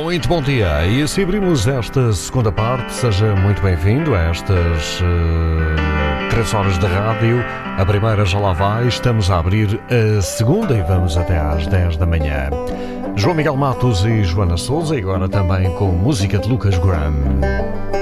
Muito bom dia, e se abrimos esta segunda parte, seja muito bem-vindo a estas 3 horas de rádio. A primeira já lá vai, estamos a abrir a segunda e vamos até às 10 da manhã. João Miguel Matos e Joana Sousa, e agora também com música de Lucas Graham.